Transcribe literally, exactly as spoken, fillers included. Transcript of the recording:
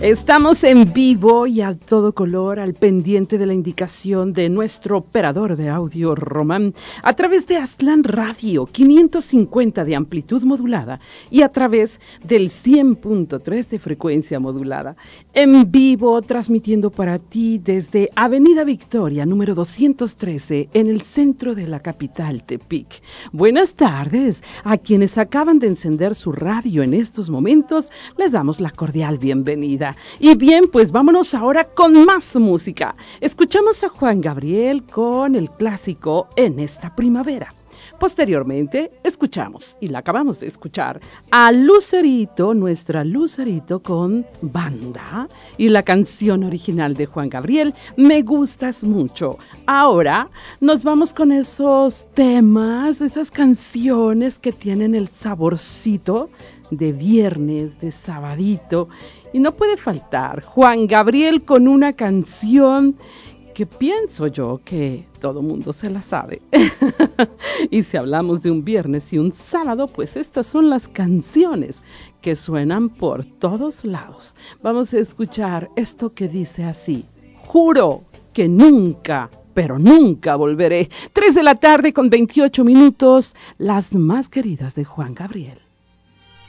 Estamos en vivo y a todo color, al pendiente de la indicación de nuestro operador de audio, Román, a través de Aztlán Radio, quinientos cincuenta de amplitud modulada y a través del cien punto tres de frecuencia modulada. En vivo, transmitiendo para ti desde Avenida Victoria, número doscientos trece, en el centro de la capital, Tepic. Buenas tardes. A quienes acaban de encender su radio en estos momentos, les damos la cordial bienvenida. Y bien, pues vámonos ahora con más música. Escuchamos a Juan Gabriel con el clásico En esta primavera. Posteriormente, escuchamos, y la acabamos de escuchar, a Lucerito, nuestra Lucerito con Banda, y la canción original de Juan Gabriel, Me Gustas Mucho. Ahora nos vamos con esos temas, esas canciones que tienen el saborcito de viernes, de sabadito, y no puede faltar Juan Gabriel con una canción que pienso yo que todo mundo se la sabe. Y si hablamos de un viernes y un sábado, pues estas son las canciones que suenan por todos lados. Vamos a escuchar esto que dice así: juro que nunca, pero nunca volveré. Tres de la tarde con veintiocho minutos, las más queridas de Juan Gabriel.